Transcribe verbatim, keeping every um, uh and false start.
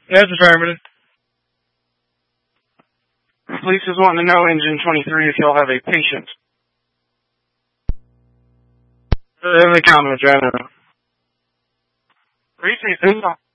That's affirmative. Police is wanting to know, Engine twenty-three, if y'all have a patient. In the comments right now. Appreciate it.